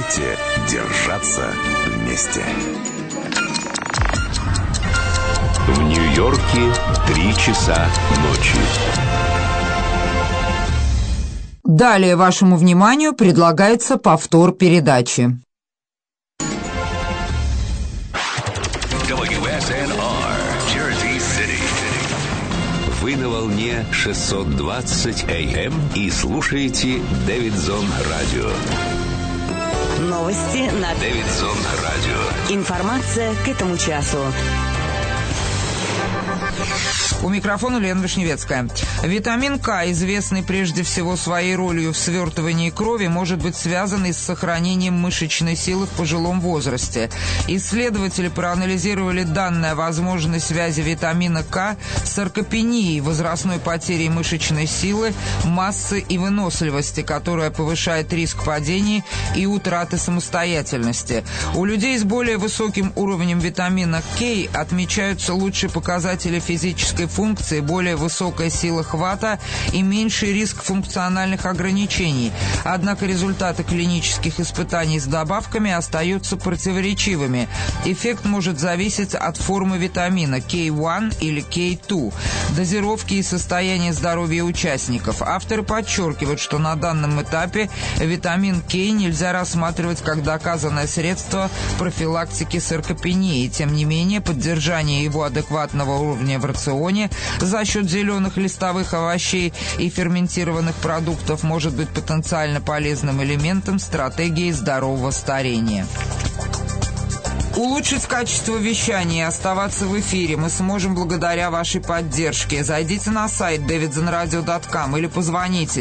Давайте держаться вместе. В Нью-Йорке 3 часа ночи. Далее вашему вниманию предлагается повтор передачи. WSNR, Jersey City. Вы на волне 620 AM и слушаете Дэвидсон Радио. Новости на Дэвидсон Радио. Информация к этому часу. У микрофона Лена Вишневецкая. Витамин К, известный прежде всего своей ролью в свертывании крови, может быть связан и с сохранением мышечной силы в пожилом возрасте. Исследователи проанализировали данные о возможной связи витамина К с саркопенией, возрастной потерей мышечной силы, массы и выносливости, которая повышает риск падений и утраты самостоятельности. У людей с более высоким уровнем витамина К отмечаются лучшие показатели физической функции, более высокая сила хвата и меньший риск функциональных ограничений. Однако результаты клинических испытаний с добавками остаются противоречивыми. Эффект может зависеть от формы витамина K1 или K2, дозировки и состояния здоровья участников. Авторы подчеркивают, что на данном этапе витамин К нельзя рассматривать как доказанное средство профилактики саркопении. Тем не менее, поддержание его адекватного уровня в рационе за счет зеленых листовых овощей и ферментированных продуктов может быть потенциально полезным элементом стратегии здорового старения. Улучшить качество вещания и оставаться в эфире мы сможем благодаря вашей поддержке. Зайдите на сайт davidsonradio.com или позвоните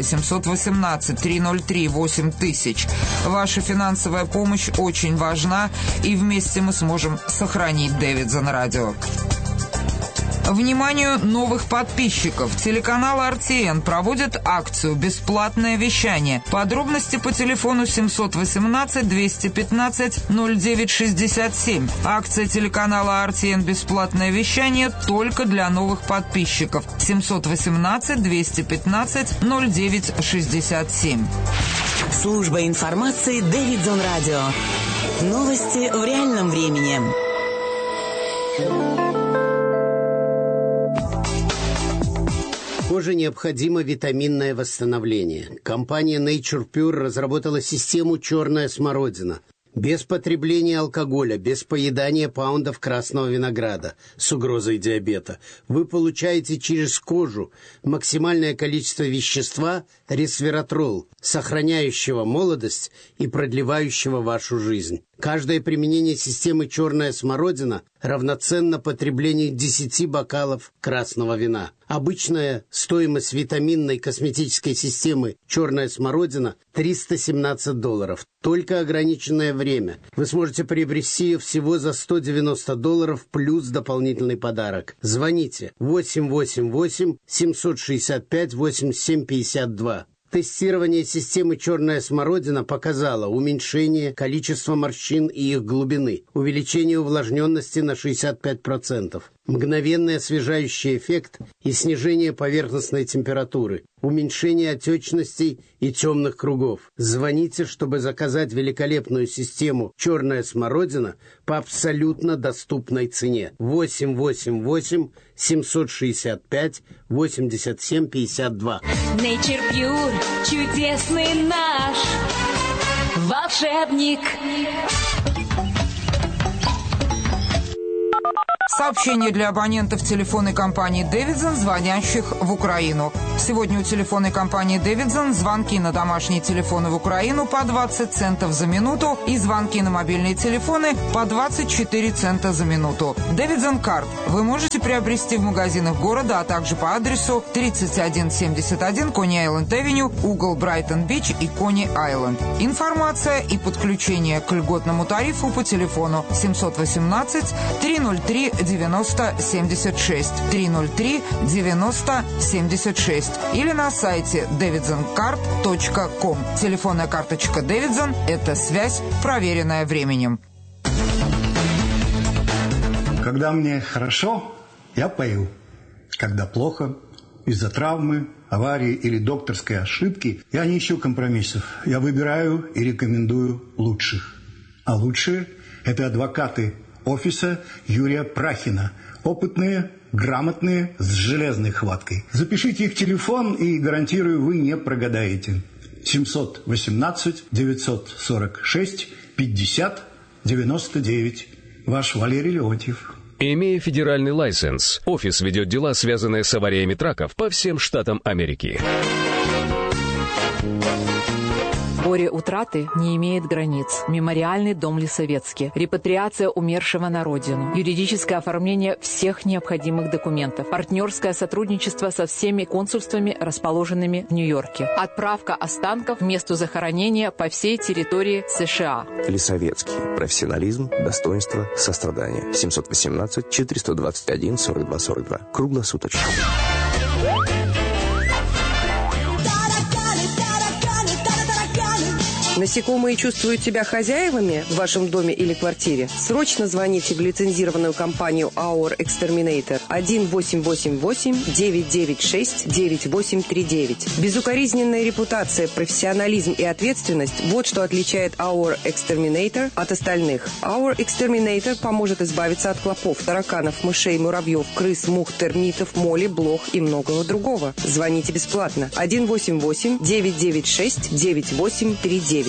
718-303-8000. Ваша финансовая помощь очень важна, и вместе мы сможем сохранить Davidson Radio. Вниманию новых подписчиков. Телеканал RTN проводит акцию «Бесплатное вещание». Подробности по телефону 718-215-0967. Акция телеканала RTN «Бесплатное вещание» только для новых подписчиков. 718-215-0967. Служба информации Дэвидсон Радио. Новости в реальном времени. Коже необходимо витаминное восстановление. Компания Nature Pure разработала систему «Черная смородина». Без потребления алкоголя, без поедания паундов красного винограда с угрозой диабета. Вы получаете через кожу максимальное количество вещества ресвератрол, сохраняющего молодость и продлевающего вашу жизнь. Каждое применение системы «Черная смородина» равноценно потреблению 10 бокалов красного вина. Обычная стоимость витаминной косметической системы «Черная смородина» $317. Только ограниченное время. Вы сможете приобрести ее всего за $190 плюс дополнительный подарок. Звоните 888-765-8752. Тестирование системы «Черная смородина» показало уменьшение количества морщин и их глубины, увеличение увлажненности на 65%, мгновенный освежающий эффект и снижение поверхностной температуры, уменьшение отечностей и темных кругов. Звоните, чтобы заказать великолепную систему «Черная смородина» по абсолютно доступной цене. 888-765-8752. Nature Pure, чудесный наш волшебник. Сообщение для абонентов телефонной компании «Дэвидсон», звонящих в Украину. Сегодня у телефонной компании «Дэвидсон» звонки на домашние телефоны в Украину по 20 центов за минуту и звонки на мобильные телефоны по 24 цента за минуту. «Дэвидсон Карт» вы можете приобрести в магазинах города, а также по адресу 3171 Кони-Айленд-Авеню, угол Брайтон-Бич и Кони-Айленд. Информация и подключение к льготному тарифу по телефону 718-303-9076, 303-9076 или на сайте davidsoncard.com. Телефонная карточка Davidson – это связь, проверенная временем. Когда мне хорошо, я пою. Когда плохо, из-за травмы, аварии или докторской ошибки, я не ищу компромиссов. Я выбираю и рекомендую лучших. А лучшие – это адвокаты офиса Юрия Прахина. Опытные, грамотные, с железной хваткой. Запишите их телефон, и, гарантирую, вы не прогадаете. 718-946-50-99. Ваш Валерий Леонтьев. Имея федеральный лайсенс, офис ведет дела, связанные с авариями траков по всем штатам Америки. Горе утраты не имеет границ. Мемориальный дом Лисовецкий. Репатриация умершего на родину. Юридическое оформление всех необходимых документов. Партнерское сотрудничество со всеми консульствами, расположенными в Нью-Йорке. Отправка останков к месту захоронения по всей территории США. Лисовецкий. Профессионализм, достоинство, сострадание. 718-421-4242. Круглосуточно. Насекомые чувствуют себя хозяевами в вашем доме или квартире? Срочно звоните в лицензированную компанию Our Exterminator 1-888-996-9839. Безукоризненная репутация, профессионализм и ответственность – вот что отличает Our Exterminator от остальных. Our Exterminator поможет избавиться от клопов, тараканов, мышей, муравьев, крыс, мух, термитов, моли, блох и многого другого. Звоните бесплатно. 1-888-996-9839.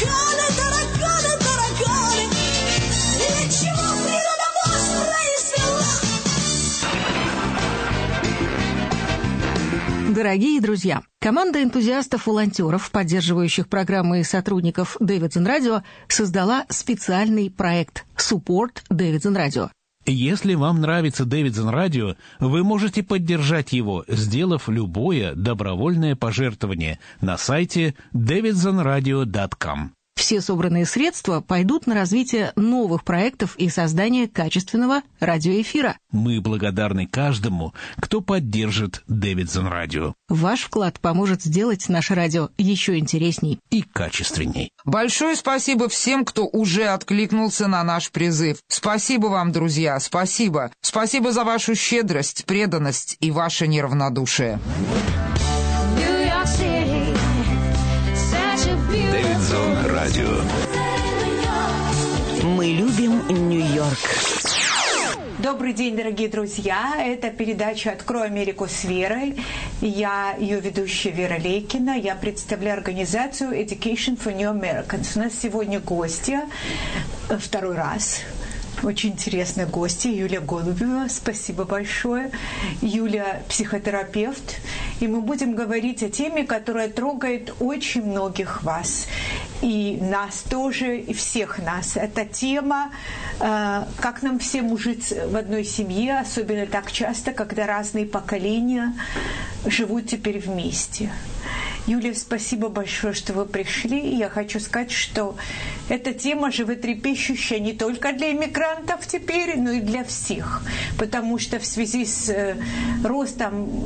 Дорогие друзья, команда энтузиастов-волонтеров, поддерживающих программы и сотрудников Davidson Radio, создала специальный проект «Support Davidson Radio». Если вам нравится Davidson Radio, вы можете поддержать его, сделав любое добровольное пожертвование на сайте davidsonradio.com. Все собранные средства пойдут на развитие новых проектов и создание качественного радиоэфира. Мы благодарны каждому, кто поддержит Davidson Radio. Ваш вклад поможет сделать наше радио еще интересней и качественней. Большое спасибо всем, кто уже откликнулся на наш призыв. Спасибо вам, друзья, спасибо. Спасибо за вашу щедрость, преданность и ваше неравнодушие. Davidson Radio. Мы любим Нью-Йорк. Добрый день, дорогие друзья. Это передача «Открой Америку с Верой». Я ее ведущая Вера Лейкина. Я представляю организацию Education for New Americans. У нас сегодня гостья второй раз. Очень интересные гости. Юлия Голубева, спасибо большое. Юля – психотерапевт. И мы будем говорить о теме, которая трогает очень многих вас. И нас тоже, и всех нас. Это тема, как нам всем жить в одной семье, особенно так часто, когда разные поколения живут теперь вместе. Юлия, спасибо большое, что вы пришли. И я хочу сказать, что эта тема животрепещущая не только для иммигрантов теперь, но и для всех. Потому что в связи с ростом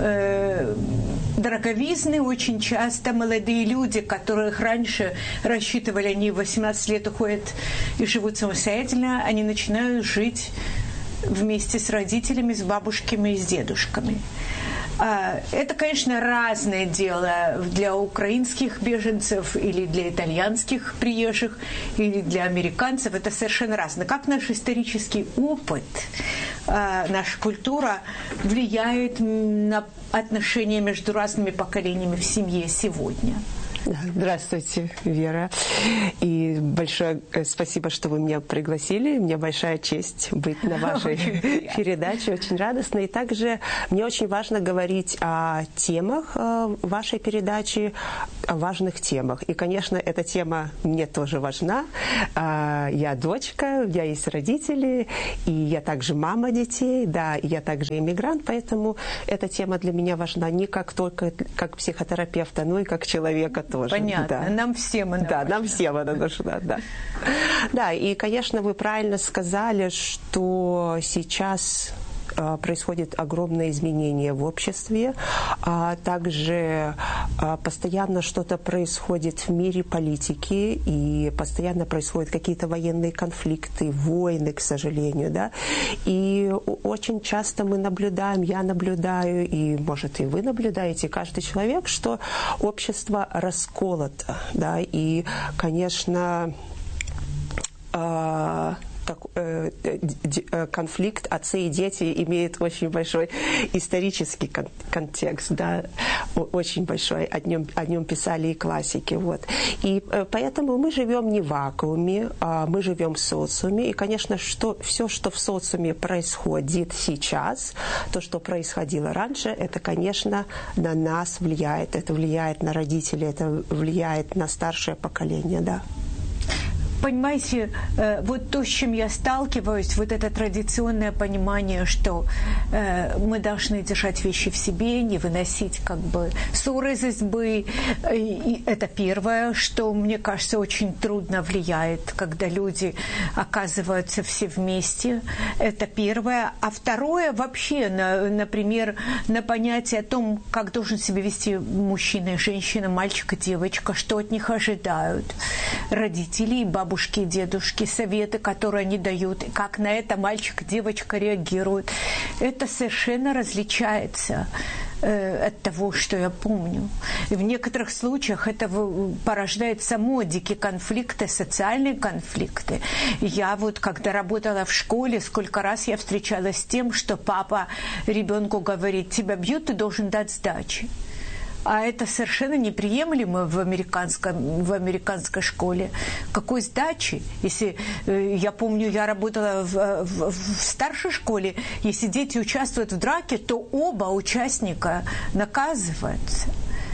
дороговизны очень часто молодые люди, которых раньше рассчитывали, они в 18 лет уходят и живут самостоятельно, они начинают жить вместе с родителями, с бабушками и с дедушками. Это, конечно, разное дело для украинских беженцев или для итальянских приезжих, или для американцев. Это совершенно разное. Как наш исторический опыт, наша культура влияет на отношения между разными поколениями в семье сегодня? Здравствуйте, Вера. И большое спасибо, что вы меня пригласили. Мне большая честь быть на вашей передаче. Очень радостно. И также мне очень важно говорить о темах вашей передачи, о важных темах. И, конечно, эта тема мне тоже важна. Я дочка, у меня есть родители, и я также мама детей, да, и я также иммигрант, поэтому эта тема для меня важна не как только как психотерапевта, но и как человека тоже. Понятно. Да. Нам всем она нужна. Нам всем она нужна, да. Да, и, конечно, вы правильно сказали, что сейчас происходят огромные изменения в обществе, а также постоянно что-то происходит в мире политики, и постоянно происходят какие-то военные конфликты, войны, к сожалению, да, и очень часто мы наблюдаем, я наблюдаю, и, может, и вы наблюдаете, каждый человек, что общество расколото, да, и, конечно, конфликт отцы и дети имеет очень большой исторический контекст, да, очень большой, о нем писали и классики, вот. И поэтому мы живем не в вакууме, мы живем в социуме, и, конечно, все, что в социуме происходит сейчас, то, что происходило раньше, это, конечно, на нас влияет, это влияет на родителей, это влияет на старшее поколение, да. Понимаете, вот то, с чем я сталкиваюсь, вот это традиционное понимание, что мы должны держать вещи в себе, не выносить как бы ссоры из избы. И это первое, что, мне кажется, очень трудно влияет, когда люди оказываются все вместе. Это первое. А второе вообще, например, на понятие о том, как должен себя вести мужчина и женщина, мальчик и девочка, что от них ожидают родители и бабушки, и дедушки, советы, которые они дают, и как на это мальчик и девочка реагируют. Это совершенно различается от того, что я помню. И в некоторых случаях это порождает само дикие конфликты, социальные конфликты. Я вот, когда работала в школе, сколько раз я встречалась с тем, что папа ребенку говорит: тебя бьют, ты должен дать сдачи. А это совершенно неприемлемо в американской школе. Какой сдачи? Если, я помню, я работала в старшей школе, если дети участвуют в драке, то оба участника наказываются.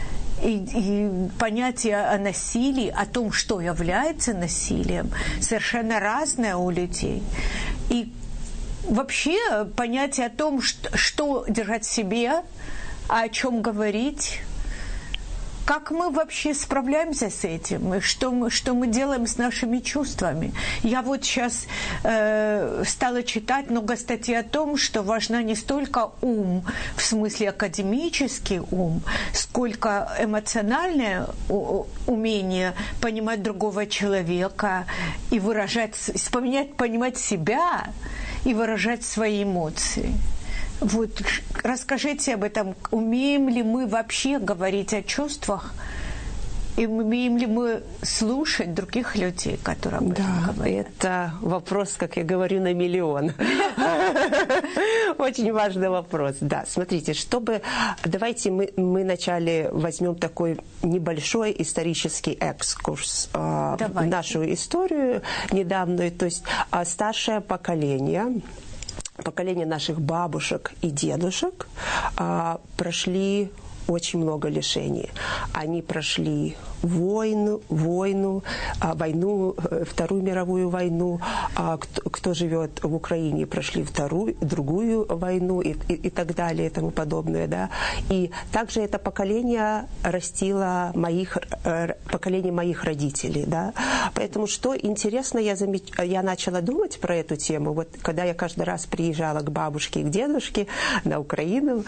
И понятие о насилии, о том, что является насилием, совершенно разное у людей. И вообще понятие о том, что держать в себе, а о чем говорить. Как мы вообще справляемся с этим? Что мы делаем с нашими чувствами? Я вот сейчас стала читать много статей о том, что важна не столько ум, в смысле академический ум, сколько эмоциональное умение понимать другого человека и понимать себя и выражать свои эмоции. Вот расскажите об этом. Умеем ли мы вообще говорить о чувствах? И умеем ли мы слушать других людей, которые об этом говорят? Это вопрос, как я говорю, на миллион. Очень важный вопрос. Да, смотрите, давайте мы вначале возьмем такой небольшой исторический экскурс в нашу историю недавнюю. То есть старшее поколение наших бабушек и дедушек прошли очень много лишений. Они прошли войну, Вторую мировую войну. Кто живет в Украине, прошли другую войну и так далее, и тому подобное. Да? И также это поколение растило поколение моих родителей. Да? Поэтому, что интересно, я начала думать про эту тему, вот, когда я каждый раз приезжала к бабушке и к дедушке на Украину,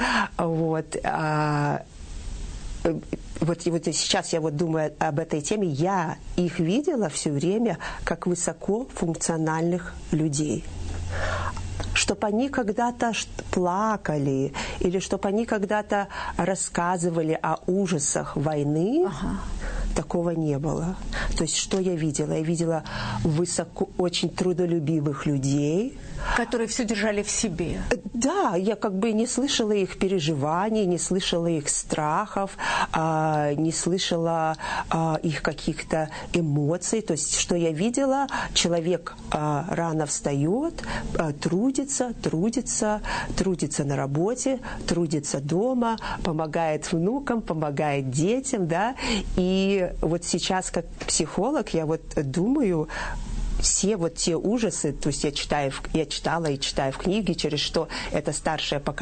Вот сейчас я думаю об этой теме. Я их видела все время как высокофункциональных людей. Чтобы они когда-то плакали, или чтобы они когда-то рассказывали о ужасах войны, такого не было. То есть, что я видела? Я видела очень трудолюбивых людей, которые все держали в себе. Да, я как бы не слышала их переживаний, не слышала их страхов, не слышала их каких-то эмоций. То есть, что я видела? Человек рано встает, трудится на работе, трудится дома, помогает внукам, помогает детям, да. И вот сейчас, как психолог, я вот думаю, все вот те ужасы, то есть я читала и читаю в книге, через что это старшее поколение